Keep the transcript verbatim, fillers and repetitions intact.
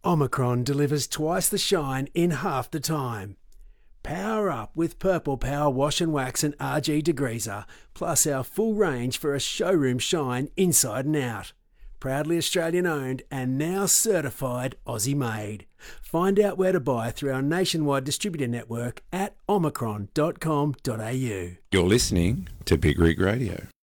Omicron delivers twice the shine in half the time. Power up with Purple Power Wash and Wax and R G Degreaser, plus our full range for a showroom shine inside and out. Proudly Australian owned and now certified Aussie made. Find out where to buy through our nationwide distributor network at omicron dot com dot a u. You're listening to Big Rig Radio.